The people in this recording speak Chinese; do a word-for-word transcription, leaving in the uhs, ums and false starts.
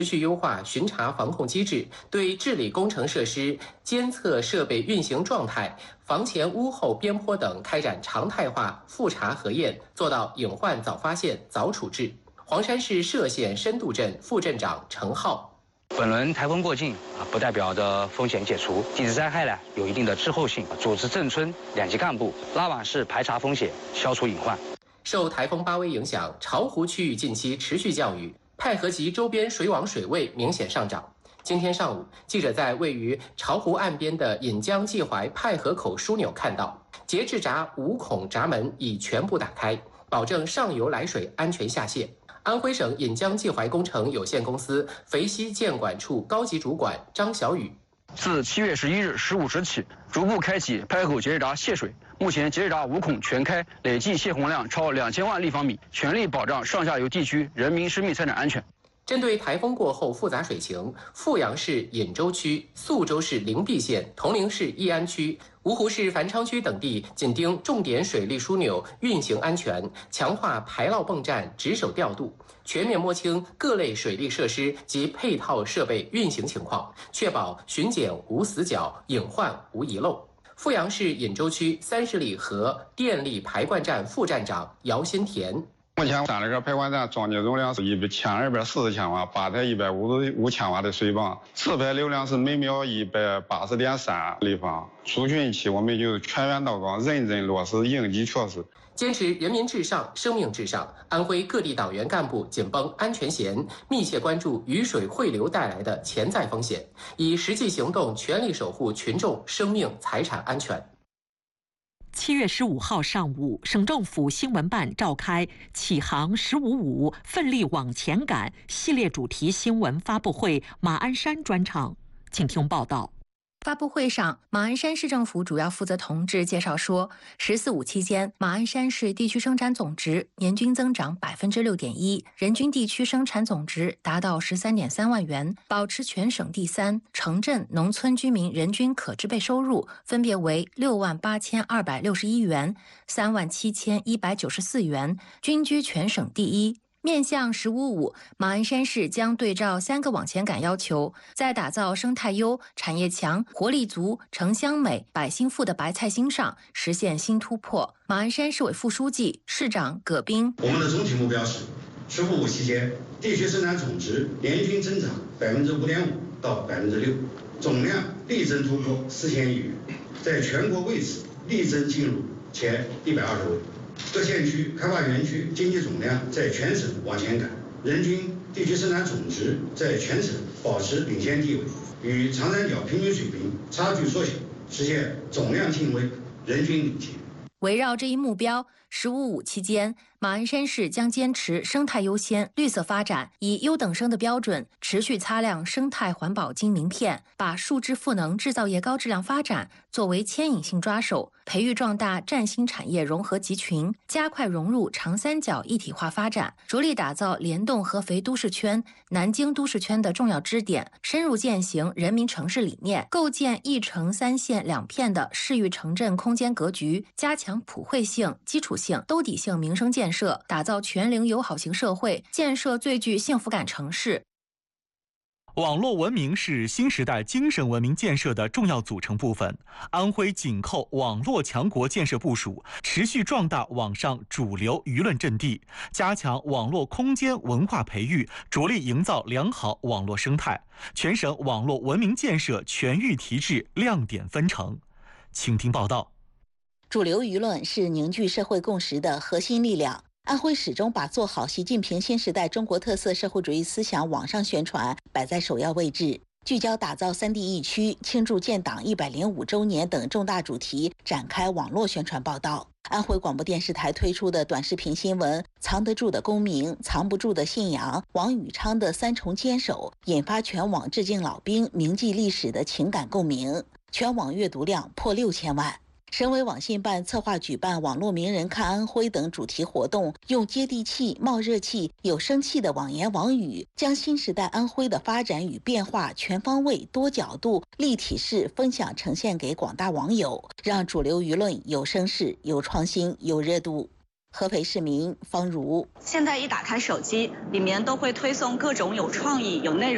持续优化巡查防控机制，对治理工程设施、监测设备运行状态、房前屋后边坡等开展常态化复查核验，做到隐患早发现、早处置。黄山市歙县深度镇副镇长程浩。 本轮台风过境啊，不代表着风险解除，地质灾害呢有一定的滞后性，组织镇村两级干部拉网式排查风险，消除隐患。 受台风巴威影响，巢湖区域近期持续降雨，太河及周边水网水位明显上涨。今天上午，记者在位于巢湖岸边的引江济淮派河口枢纽看到，节制闸五孔闸门已全部打开，保证上游来水安全下泄。安徽省引江济淮工程有限公司肥西建管处高级主管张小雨。 自七月十一日十五时起，逐步开启派河口节制闸泄水。目前节制闸五孔全开，累计泄洪量超两千万立方米，全力保障上下游地区人民生命财产安全。 针对台风过后复杂水情，阜阳市颍州区、宿州市灵璧县、铜陵市义安区、芜湖市繁昌区等地紧盯重点水利枢纽运行安全，强化排涝泵站值守调度，全面摸清各类水利设施及配套设备运行情况，确保巡检无死角、隐患无遗漏。阜阳市颍州区三十里河电力排灌站副站长姚新田。 目前三个排灌站装机容量是一千二百四十千瓦，八台一百五十五千瓦的水泵，自排流量是每秒一百八十点三立方。出汛期我们就全员到岗，认真落实应急措施。 坚持人民至上、生命至上，安徽各地党员干部紧绷安全弦，密切关注雨水汇流带来的潜在风险，以实际行动全力守护群众生命财产安全。 七月十五号上午，省政府新闻办召开“启航十五五，奋力往前赶”系列主题新闻发布会马鞍山专场，请听报道。 发布会上，马鞍山市政府主要负责同志介绍说，十四五期间，马鞍山市地区生产总值年均增长百分之六点一，人均地区生产总值达到十三点三万元，保持全省第三。城镇、农村居民人均可支配收入分别为六万八千二百六十一元、三万七千一百九十四元，均居全省第一。面向“十五五”，马鞍山市将对照三个往前赶要求，在打造生态优、产业强、活力足、城乡美、百姓富的白菜心上实现新突破。马鞍山市委副书记、市长葛斌： 我们的总体目标是“十五五”期间，地区生产总值年均增长百分之五点五到百分之六，总量力争突破四千亿元，在全国位置力争进入前一百二十位。各县区开发园区经济总量在全省往前赶，人均地区生产总值在全省保持领先地位，与长三角平均水平差距缩小，实现总量进微，人均领先。 围绕这一目标，“十五五”期间，马鞍山市将坚持生态优先、绿色发展，以优等生的标准持续擦亮生态环保金名片，把数字赋能制造业高质量发展作为牵引性抓手，培育壮大崭新产业融合集群，加快融入长三角一体化发展，着力打造联动合肥都市圈、南京都市圈的重要支点，深入践行人民城市理念，构建一城三县两片的市域城镇空间格局，加强普惠性、基础性、兜底性民生建设，打造全龄友好型社会，建设最具幸福感城市。 网络文明是新时代精神文明建设的重要组成部分。安徽紧扣网络强国建设部署，持续壮大网上主流舆论阵地，加强网络空间文化培育，着力营造良好网络生态。全省网络文明建设全域提质，亮点纷呈。请听报道。 主流舆论是凝聚社会共识的核心力量。安徽始终把做好习近平新时代中国特色社会主义思想网上宣传摆在首要位置，聚焦打造三地一区、庆祝建党一百零五周年等重大主题，展开网络宣传报道。安徽广播电视台推出的短视频新闻《藏得住的公民，藏不住的信仰》，王宇昌的三重坚守，引发全网致敬老兵、铭记历史的情感共鸣，全网阅读量破六千万。省委网信办策划举办网络名人看安徽等主题活动，用接地气、冒热气、有生气的网言网语，将新时代安徽的发展与变化全方位、多角度、立体式分享呈现给广大网友，让主流舆论有声势、有创新、有热度。合肥市民方如： 现在一打开手机，里面都会推送各种有创意、有内容